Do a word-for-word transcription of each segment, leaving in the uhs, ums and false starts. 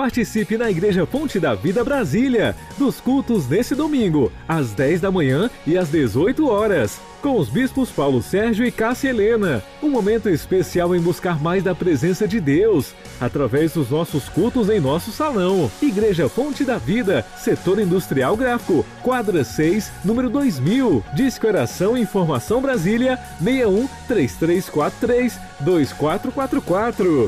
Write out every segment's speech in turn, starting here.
Participe na Igreja Fonte da Vida Brasília, dos cultos nesse domingo, às dez da manhã e às dezoito horas, com os bispos Paulo Sérgio e Cássia Helena. Um momento especial em buscar mais da presença de Deus, através dos nossos cultos em nosso salão. Igreja Fonte da Vida, Setor Industrial Gráfico, quadra seis, número dois mil. Disque Oração e Informação Brasília, seis um três três quatro três dois quatro quatro quatro.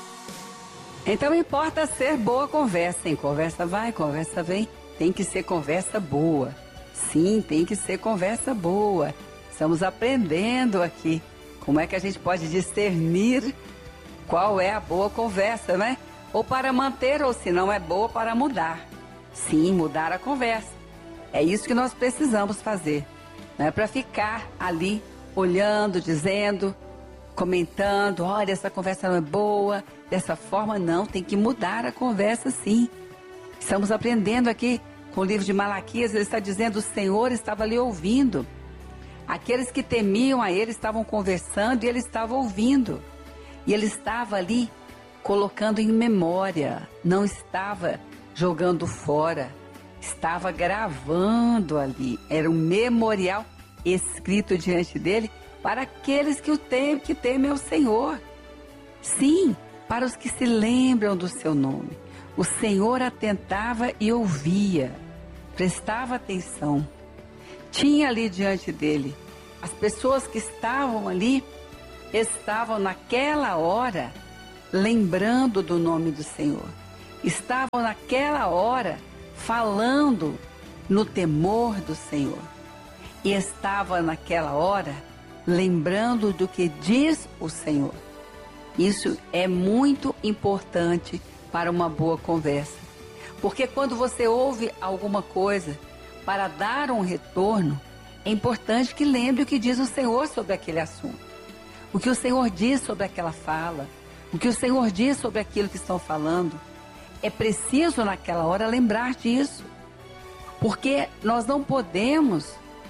Então importa ser boa conversa, hein? Conversa vai, conversa vem. Tem que ser conversa boa. Sim, tem que ser conversa boa. Estamos aprendendo aqui como é que a gente pode discernir qual é a boa conversa, né? Ou para manter, ou se não é boa, para mudar. Sim, mudar a conversa. É isso que nós precisamos fazer. Não é para ficar ali olhando, dizendo, comentando, olha, essa conversa não é boa. Dessa forma, não, tem que mudar a conversa, sim. Estamos aprendendo aqui com o livro de Malaquias, ele está dizendo, o Senhor estava ali ouvindo. Aqueles que temiam a ele estavam conversando e ele estava ouvindo. E ele estava ali colocando em memória, não estava jogando fora, estava gravando ali. Era um memorial escrito diante dele para aqueles que o temem, que temem ao Senhor. Sim, para os que se lembram do seu nome. O Senhor atentava e ouvia, prestava atenção. Tinha ali diante dele, as pessoas que estavam ali, estavam naquela hora lembrando do nome do Senhor. Estavam naquela hora falando no temor do Senhor. E estavam naquela hora lembrando do que diz o Senhor. Isso é muito importante para uma boa conversa. Porque quando você ouve alguma coisa para dar um retorno, é importante que lembre o que diz o Senhor sobre aquele assunto. O que o Senhor diz sobre aquela fala, o que o Senhor diz sobre aquilo que estão falando. É preciso naquela hora lembrar disso. Porque nós não podemos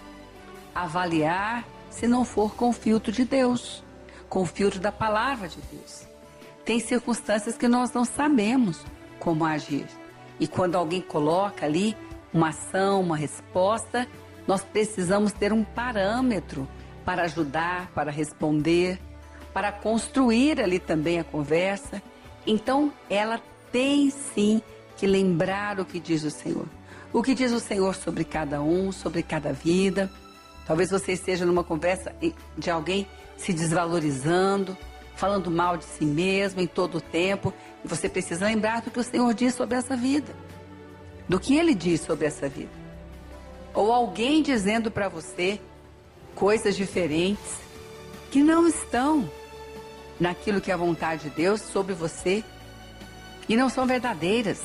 avaliar se não for com o filtro de Deus, com o filtro da palavra de Deus. Tem circunstâncias que nós não sabemos como agir. E quando alguém coloca ali uma ação, uma resposta, nós precisamos ter um parâmetro para ajudar, para responder, para construir ali também a conversa. Então, ela tem sim que lembrar o que diz o Senhor. O que diz o Senhor sobre cada um, sobre cada vida. Talvez você esteja numa conversa de alguém se desvalorizando, falando mal de si mesmo em todo o tempo. E você precisa lembrar do que o Senhor diz sobre essa vida. Do que Ele diz sobre essa vida. Ou alguém dizendo para você coisas diferentes que não estão naquilo que é a vontade de Deus sobre você e não são verdadeiras.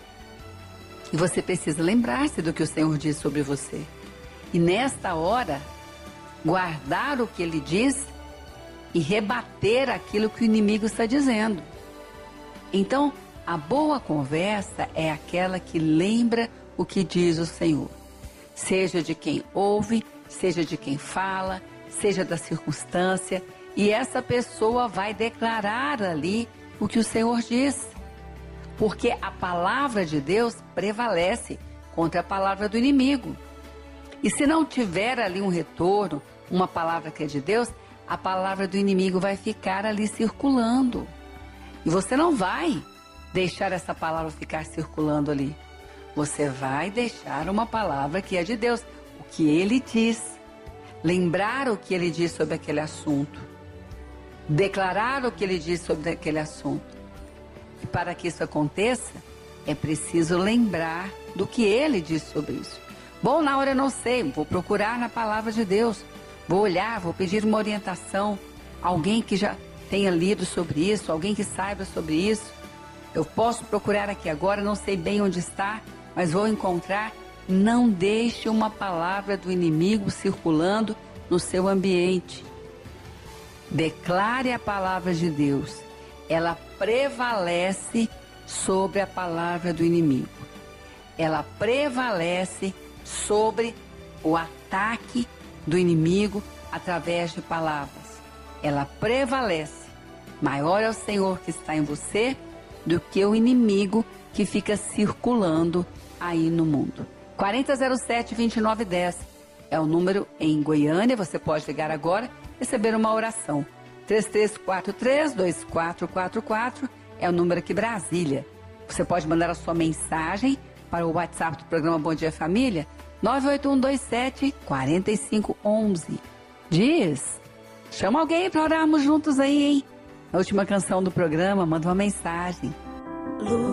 E você precisa lembrar-se do que o Senhor diz sobre você. E nesta hora, guardar o que Ele diz e rebater aquilo que o inimigo está dizendo. Então, a boa conversa é aquela que lembra o que diz o Senhor. Seja de quem ouve, seja de quem fala, seja da circunstância. E essa pessoa vai declarar ali o que o Senhor diz. Porque a palavra de Deus prevalece contra a palavra do inimigo. E se não tiver ali um retorno, uma palavra que é de Deus, a palavra do inimigo vai ficar ali circulando. E você não vai deixar essa palavra ficar circulando ali. Você vai deixar uma palavra que é de Deus, o que Ele diz. Lembrar o que Ele diz sobre aquele assunto. Declarar o que Ele diz sobre aquele assunto. E para que isso aconteça, é preciso lembrar do que Ele diz sobre isso. Bom, na hora eu não sei, vou procurar na palavra de Deus. Vou olhar, vou pedir uma orientação. Alguém que já tenha lido sobre isso, alguém que saiba sobre isso. Eu posso procurar aqui agora, não sei bem onde está, mas vou encontrar. Não deixe uma palavra do inimigo circulando no seu ambiente. Declare a palavra de Deus. Ela prevalece sobre a palavra do inimigo. Ela prevalece sobre o ataque do inimigo através de palavras. Ela prevalece. Maior é o Senhor que está em você do que o inimigo que fica circulando aí no mundo. quarenta zero sete, vinte e nove dez é o número em Goiânia. Você pode ligar agora e receber uma oração. três três quatro três, dois quatro quatro quatro é o número aqui Brasília. Você pode mandar a sua mensagem para o WhatsApp do programa Bom Dia Família, nove oito um dois sete, quatro cinco um um. Diz, chama alguém para orarmos juntos aí, hein? Na última canção do programa, manda uma mensagem.